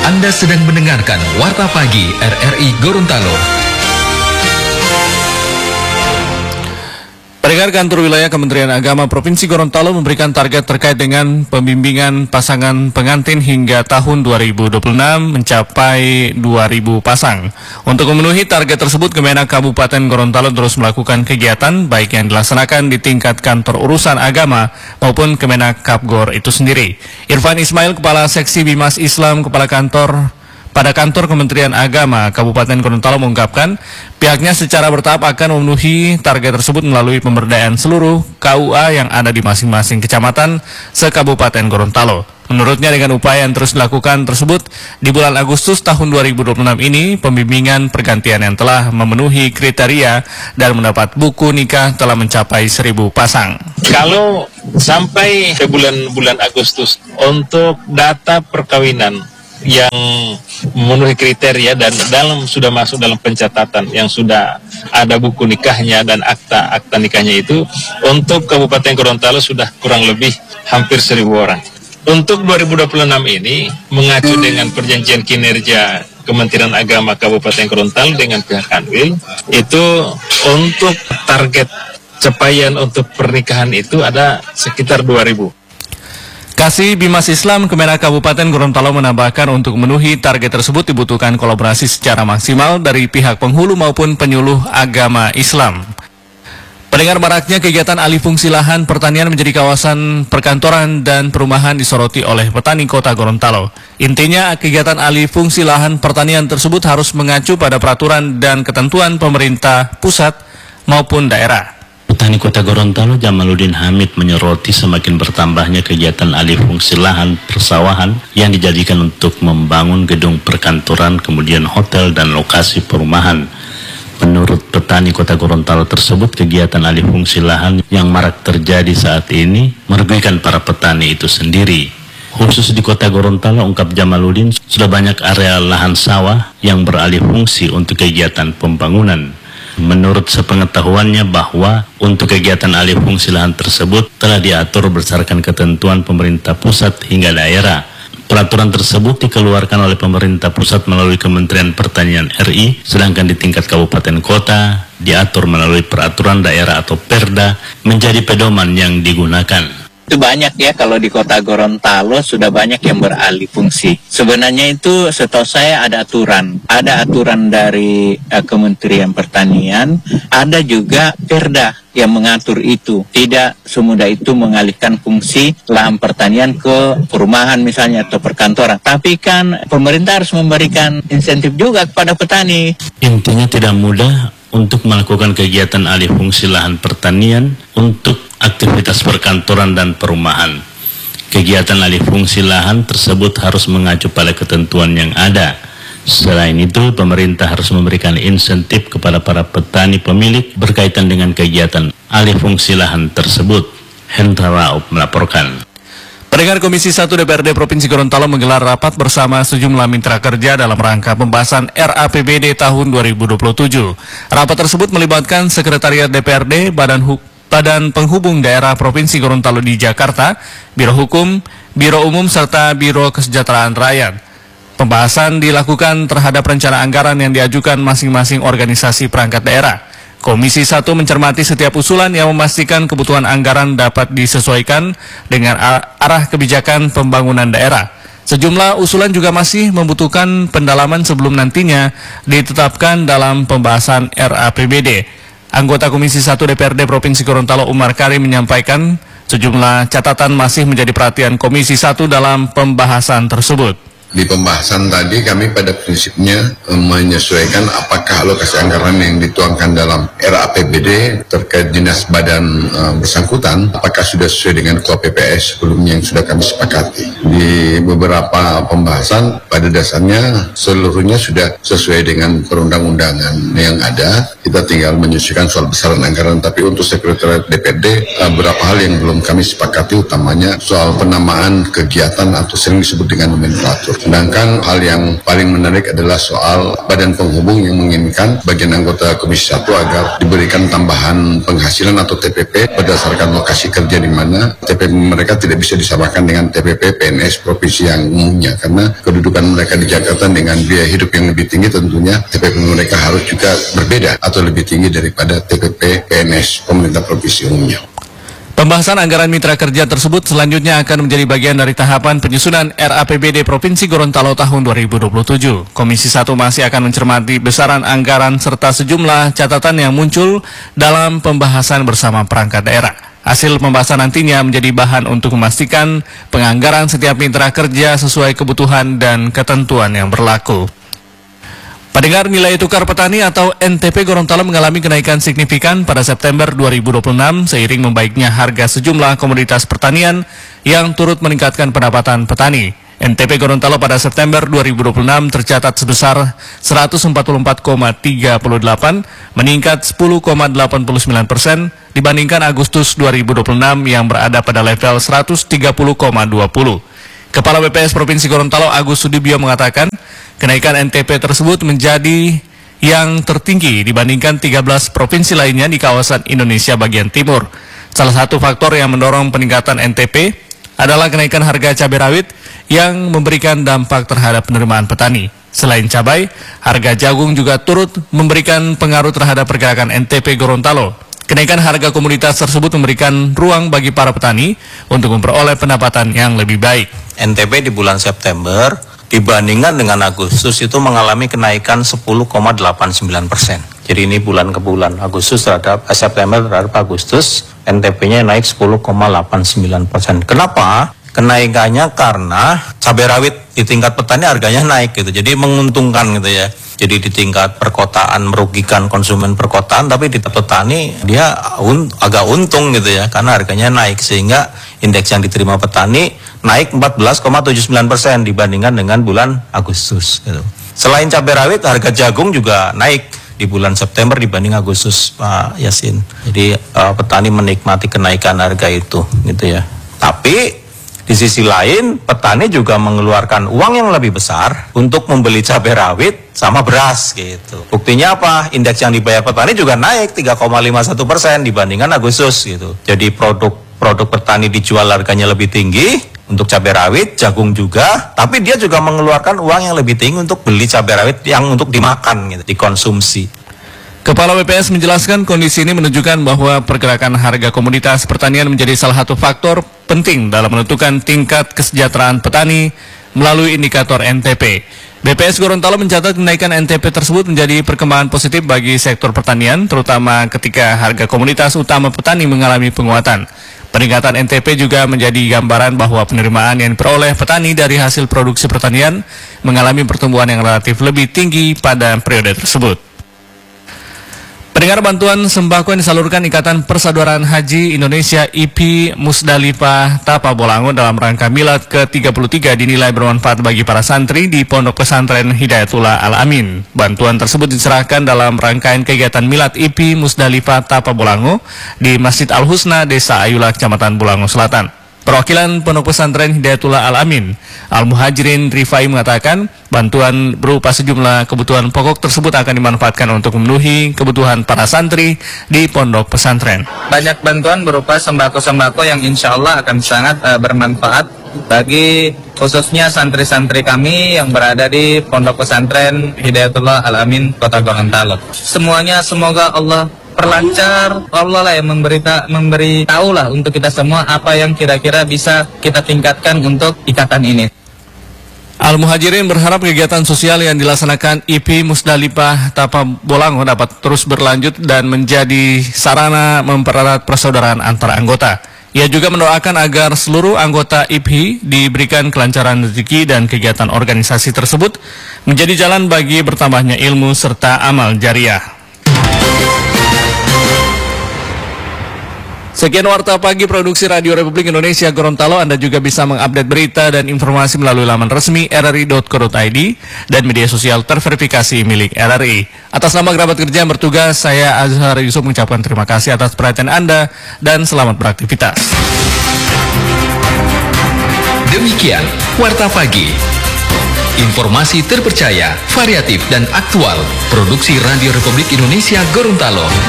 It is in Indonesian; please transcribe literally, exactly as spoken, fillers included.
Anda sedang mendengarkan Warta Pagi R R I Gorontalo. Pendengar, Kantor Wilayah Kementerian Agama Provinsi Gorontalo memberikan target terkait dengan pembimbingan pasangan pengantin hingga tahun dua ribu dua puluh enam mencapai dua ribu pasang. Untuk memenuhi target tersebut, Kemenak Kabupaten Gorontalo terus melakukan kegiatan baik yang dilaksanakan di tingkat kantor urusan agama maupun Kemenak Kapgor itu sendiri. Irfan Ismail, Kepala Seksi Bimas Islam Kepala Kantor pada Kantor Kementerian Agama Kabupaten Gorontalo mengungkapkan pihaknya secara bertahap akan memenuhi target tersebut melalui pemberdayaan seluruh K U A yang ada di masing-masing kecamatan se-Kabupaten Gorontalo. Menurutnya dengan upaya yang terus dilakukan tersebut, di bulan Agustus tahun dua ribu dua puluh enam ini, pembimbingan pergantian yang telah memenuhi kriteria dan mendapat buku nikah telah mencapai seribu pasang. Kalau sampai bulan-bulan Agustus untuk data perkawinan yang memenuhi kriteria dan dalam sudah masuk dalam pencatatan yang sudah ada buku nikahnya dan akta akta nikahnya itu, untuk Kabupaten Gorontalo sudah kurang lebih hampir seribu orang. Untuk dua ribu dua puluh enam ini mengacu dengan perjanjian kinerja Kementerian Agama Kabupaten Gorontalo dengan pihak Kanwil, itu untuk target capaian untuk pernikahan itu ada sekitar dua ribu. Kasih Bimas Islam Kemenak Kabupaten Gorontalo menambahkan untuk memenuhi target tersebut dibutuhkan kolaborasi secara maksimal dari pihak penghulu maupun penyuluh agama Islam. Pendengar, maraknya kegiatan alih fungsi lahan pertanian menjadi kawasan perkantoran dan perumahan disoroti oleh petani kota Gorontalo. Intinya, kegiatan alih fungsi lahan pertanian tersebut harus mengacu pada peraturan dan ketentuan pemerintah pusat maupun daerah. Petani Kota Gorontalo Jamaluddin Hamid menyoroti semakin bertambahnya kegiatan alih fungsi lahan persawahan yang dijadikan untuk membangun gedung perkantoran, kemudian hotel dan lokasi perumahan. Menurut petani Kota Gorontalo tersebut, kegiatan alih fungsi lahan yang marak terjadi saat ini merugikan para petani itu sendiri. Khusus di Kota Gorontalo, ungkap Jamaluddin, sudah banyak area lahan sawah yang beralih fungsi untuk kegiatan pembangunan. Menurut sepengetahuannya bahwa untuk kegiatan alih fungsi lahan tersebut telah diatur berdasarkan ketentuan pemerintah pusat hingga daerah. Peraturan tersebut dikeluarkan oleh pemerintah pusat melalui Kementerian Pertanian R I, sedangkan di tingkat kabupaten kota diatur melalui peraturan daerah atau Perda menjadi pedoman yang digunakan. Itu banyak ya, kalau di Kota Gorontalo sudah banyak yang beralih fungsi. Sebenarnya itu setahu saya ada aturan. Ada aturan dari uh, Kementerian Pertanian, ada juga Perda yang mengatur itu. Tidak semudah itu mengalihkan fungsi lahan pertanian ke perumahan misalnya atau perkantoran. Tapi kan pemerintah harus memberikan insentif juga kepada petani. Intinya tidak mudah untuk melakukan kegiatan alih fungsi lahan pertanian untuk aktivitas perkantoran dan perumahan. Kegiatan alih fungsi lahan tersebut harus mengacu pada ketentuan yang ada. Selain itu, pemerintah harus memberikan insentif kepada para petani pemilik berkaitan dengan kegiatan alih fungsi lahan tersebut. Hendra Raub melaporkan. Pendengar, Komisi satu D P R D Provinsi Gorontalo menggelar rapat bersama sejumlah mitra kerja dalam rangka pembahasan R A P B D tahun dua ribu dua puluh tujuh. Rapat tersebut melibatkan Sekretariat D P R D, Badan Hukum, Badan Penghubung Daerah Provinsi Gorontalo di Jakarta, Biro Hukum, Biro Umum, serta Biro Kesejahteraan Rakyat. Pembahasan dilakukan terhadap rencana anggaran yang diajukan masing-masing organisasi perangkat daerah. Komisi satu mencermati setiap usulan yang memastikan kebutuhan anggaran dapat disesuaikan dengan arah kebijakan pembangunan daerah. Sejumlah usulan juga masih membutuhkan pendalaman sebelum nantinya ditetapkan dalam pembahasan R A P B D. Anggota Komisi satu D P R D Provinsi Gorontalo Umar Karim menyampaikan sejumlah catatan masih menjadi perhatian Komisi satu dalam pembahasan tersebut. Di pembahasan tadi kami pada prinsipnya menyesuaikan apakah alokasi anggaran yang dituangkan dalam R A P B D terkait dinas badan uh, bersangkutan apakah sudah sesuai dengan K U P P S sebelumnya yang sudah kami sepakati. Di beberapa pembahasan pada dasarnya seluruhnya sudah sesuai dengan perundang-undangan yang ada. Kita tinggal menyesuaikan soal besaran anggaran, tapi untuk Sekretariat D P R D uh, beberapa hal yang belum kami sepakati, utamanya soal penamaan kegiatan atau sering disebut dengan nomenklatur. Sedangkan hal yang paling menarik adalah soal Badan Penghubung yang menginginkan bagian anggota Komisi satu agar diberikan tambahan penghasilan atau T P P berdasarkan lokasi kerja di mana T P P mereka tidak bisa disamakan dengan T P P P N S provinsi yang umumnya, karena kedudukan mereka di Jakarta dengan biaya hidup yang lebih tinggi, tentunya T P P mereka harus juga berbeda atau lebih tinggi daripada T P P P N S pemerintah provinsi umumnya. Pembahasan anggaran mitra kerja tersebut selanjutnya akan menjadi bagian dari tahapan penyusunan R A P B D Provinsi Gorontalo tahun dua ribu dua puluh tujuh. Komisi satu masih akan mencermati besaran anggaran serta sejumlah catatan yang muncul dalam pembahasan bersama perangkat daerah. Hasil pembahasan nantinya menjadi bahan untuk memastikan penganggaran setiap mitra kerja sesuai kebutuhan dan ketentuan yang berlaku. Pendengar, nilai tukar petani atau N T P Gorontalo mengalami kenaikan signifikan pada September dua ribu dua puluh enam seiring membaiknya harga sejumlah komoditas pertanian yang turut meningkatkan pendapatan petani. N T P Gorontalo pada September dua ribu dua puluh enam tercatat sebesar seratus empat puluh empat koma tiga delapan, meningkat sepuluh koma delapan sembilan persen dibandingkan Agustus dua ribu dua puluh enam yang berada pada level seratus tiga puluh koma dua puluh. Kepala B P S Provinsi Gorontalo Agus Sudibyo mengatakan, kenaikan N T P tersebut menjadi yang tertinggi dibandingkan tiga belas provinsi lainnya di kawasan Indonesia bagian timur. Salah satu faktor yang mendorong peningkatan N T P adalah kenaikan harga cabai rawit yang memberikan dampak terhadap penerimaan petani. Selain cabai, harga jagung juga turut memberikan pengaruh terhadap pergerakan N T P Gorontalo. Kenaikan harga komoditas tersebut memberikan ruang bagi para petani untuk memperoleh pendapatan yang lebih baik. N T P di bulan September dibandingkan dengan Agustus itu mengalami kenaikan sepuluh koma delapan sembilan persen. Jadi ini bulan ke bulan, Agustus terhadap eh, September terhadap Agustus, N T P-nya naik sepuluh koma delapan sembilan persen. Kenapa? Kenaikannya karena cabai rawit di tingkat petani harganya naik gitu. Jadi menguntungkan gitu ya. Jadi di tingkat perkotaan merugikan konsumen perkotaan, tapi di petani dia un, agak untung gitu ya, karena harganya naik sehingga indeks yang diterima petani naik empat belas koma tujuh sembilan persen dibandingkan dengan bulan Agustus. Gitu. Selain cabai rawit, harga jagung juga naik di bulan September dibanding Agustus, Pak Yasin. Jadi uh, petani menikmati kenaikan harga itu, gitu ya. Tapi di sisi lain, petani juga mengeluarkan uang yang lebih besar untuk membeli cabai rawit sama beras gitu. Buktinya apa? Indeks yang dibayar petani juga naik tiga koma lima satu persen dibandingkan Agustus gitu. Jadi produk produk petani dijual harganya lebih tinggi untuk cabai rawit, jagung juga, tapi dia juga mengeluarkan uang yang lebih tinggi untuk beli cabai rawit yang untuk dimakan gitu, dikonsumsi. Kepala B P S menjelaskan kondisi ini menunjukkan bahwa pergerakan harga komoditas pertanian menjadi salah satu faktor penting dalam menentukan tingkat kesejahteraan petani melalui indikator N T P. B P S Gorontalo mencatat kenaikan N T P tersebut menjadi perkembangan positif bagi sektor pertanian, terutama ketika harga komoditas utama petani mengalami penguatan. Peningkatan N T P juga menjadi gambaran bahwa penerimaan yang diperoleh petani dari hasil produksi pertanian mengalami pertumbuhan yang relatif lebih tinggi pada periode tersebut. Pendengar, bantuan sembako yang disalurkan Ikatan Persaudaraan Haji Indonesia I P I Musdalifah Tapa Bolango dalam rangka Milad ke tiga puluh tiga dinilai bermanfaat bagi para santri di Pondok Pesantren Hidayatullah Al-Amin. Bantuan tersebut diserahkan dalam rangkaian kegiatan Milad I P I Musdalifah Tapa Bolango di Masjid Al-Husna, Desa Ayula, Kecamatan Bolango Selatan. Perwakilan Pondok Pesantren Hidayatullah Al-Amin, Al-Muhajirin Rifai, mengatakan bantuan berupa sejumlah kebutuhan pokok tersebut akan dimanfaatkan untuk memenuhi kebutuhan para santri di Pondok Pesantren. Banyak bantuan berupa sembako-sembako yang insya Allah akan sangat uh, bermanfaat bagi khususnya santri-santri kami yang berada di Pondok Pesantren Hidayatullah Al-Amin, Kota Gorontalo. Semuanya semoga Allah perlancar, Allah lah yang memberita, memberi tahu lah untuk kita semua apa yang kira-kira bisa kita tingkatkan untuk ikatan ini. Al-Muhajirin berharap kegiatan sosial yang dilaksanakan I P I Musdalifah Tapa Bolango dapat terus berlanjut dan menjadi sarana mempererat persaudaraan antara anggota. Ia juga mendoakan agar seluruh anggota I P I diberikan kelancaran rezeki dan kegiatan organisasi tersebut menjadi jalan bagi bertambahnya ilmu serta amal jariah. Sekian Warta Pagi Produksi Radio Republik Indonesia Gorontalo. Anda juga bisa mengupdate berita dan informasi melalui laman resmi r r i dot co dot i d dan media sosial terverifikasi milik R R I. Atas nama kerabat kerja yang bertugas, saya Azhar Yusuf mengucapkan terima kasih atas perhatian Anda dan selamat beraktivitas. Demikian Warta Pagi. Informasi terpercaya, variatif dan aktual. Produksi Radio Republik Indonesia Gorontalo.